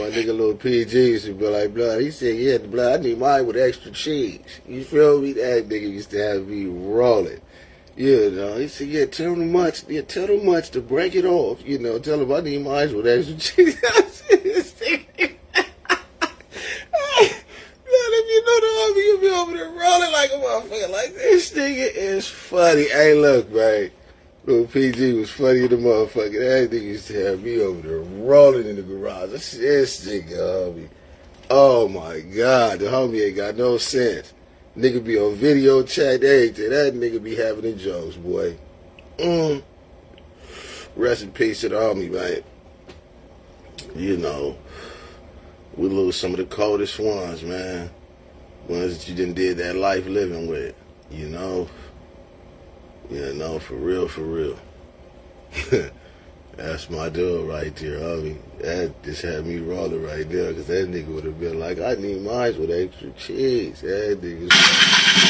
my nigga Lil PG used to be like, blood. He said, yeah, blood, I need mine with extra cheese. You feel me? That nigga used to have me rolling. You know, he said, yeah, tell them much to break it off. You know, tell them I need mine with extra cheese. If you know the homie, you'll be over there rolling like a motherfucker. Like, this nigga is funny. Hey, look, man. Lil PG was funny in the motherfucker. That nigga used to have me over there rolling in the garage. This nigga, homie. Oh, my God. The homie ain't got no sense. Nigga be on video chat, everything. That nigga be having the jokes, boy. Rest in peace to the homie, man. You know, we lose some of the coldest ones, man. Ones that you done did that life living with, you know. Yeah, no, for real, for real. That's my dude right there, homie. That just had me rolling right there, because that nigga would have been like, I need mine with extra cheese. That nigga.